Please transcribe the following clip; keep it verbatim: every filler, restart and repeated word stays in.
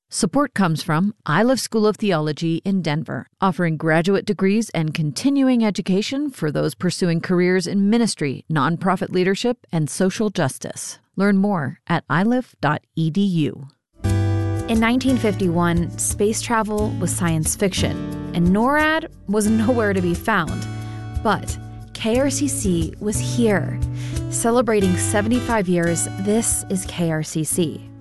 Support comes from Iliff School of Theology in Denver, offering graduate degrees and continuing education for those pursuing careers in ministry, nonprofit leadership, and social justice. Learn more at iliff dot e d u. In nineteen fifty-one, space travel was science fiction, and NORAD was nowhere to be found. But K R C C was here. Celebrating seventy-five years, this is K R C C.